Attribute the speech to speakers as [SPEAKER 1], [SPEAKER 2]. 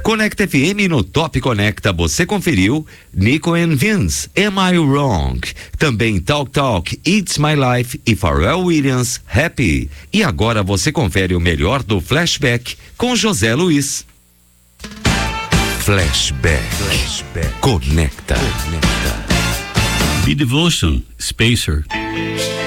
[SPEAKER 1] Conecta FM no Top Conecta, você conferiu Nico and Vince, Am I Wrong? Também Talk Talk, It's My Life e Pharrell Williams, Happy. E agora você confere o melhor do Flashback com José Luiz. Flashback. Conecta.
[SPEAKER 2] Be Devotion, Spacer.